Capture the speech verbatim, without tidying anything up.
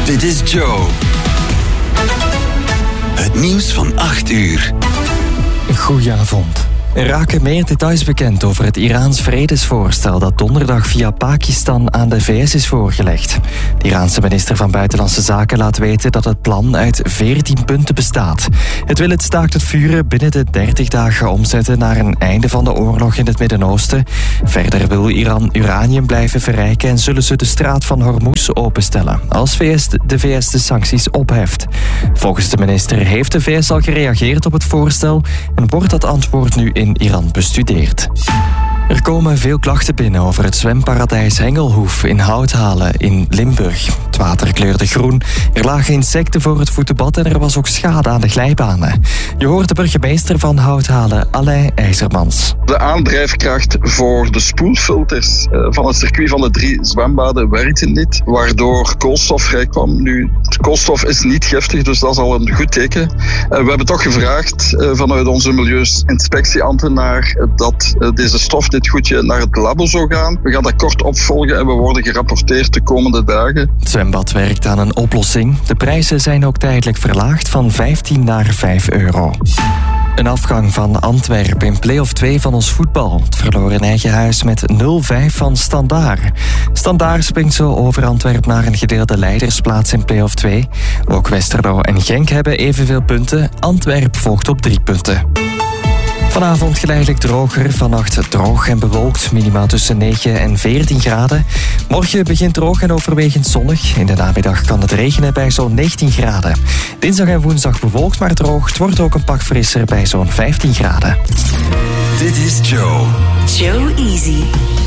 Dit is Joe. Het nieuws van acht uur. Goedenavond. Er raken meer details bekend over het Iraans vredesvoorstel dat donderdag via Pakistan aan de V S is voorgelegd. De Iraanse minister van Buitenlandse Zaken laat weten dat het plan uit veertien punten bestaat. Het wil het staakt het vuren binnen de dertig dagen omzetten naar een einde van de oorlog in het Midden-Oosten. Verder wil Iran uranium blijven verrijken en zullen ze de straat van Hormuz openstellen als de V S de sancties opheft. Volgens de minister heeft de V S al gereageerd op het voorstel en wordt dat antwoord nu in Iran bestudeerd. Er komen veel klachten binnen over het zwemparadijs Hengelhoef in Houthalen in Limburg. Het water kleurde groen, er lagen insecten voor het voetenbad en er was ook schade aan de glijbanen. Je hoort de burgemeester van Houthalen, Alain IJzermans. De aandrijfkracht voor de spoelfilters van het circuit van de drie zwembaden werkte niet, waardoor koolstof vrijkwam. Nu, koolstof is niet giftig, dus dat is al een goed teken. We hebben toch gevraagd vanuit onze milieuinspectieambtenaar dat deze stof dit goedje naar het labo zou gaan. We gaan dat kort opvolgen en we worden gerapporteerd de komende dagen. Het zwembad werkt aan een oplossing. De prijzen zijn ook tijdelijk verlaagd van vijftien naar vijf euro. Een afgang van Antwerpen in play-off twee van ons voetbal. Het verloor in eigen huis met nul vijf van Standaard. Standaard springt zo over Antwerpen naar een gedeelde leidersplaats in play-off twee. Ook Westerlo en Genk hebben evenveel punten. Antwerpen volgt op drie punten. Vanavond geleidelijk droger, vannacht droog en bewolkt, minimaal tussen negen en veertien graden. Morgen begint droog en overwegend zonnig. In de namiddag kan het regenen bij zo'n negentien graden. Dinsdag en woensdag bewolkt maar droog. Het wordt ook een pak frisser bij zo'n vijftien graden. Dit is Joe. Joe Easy.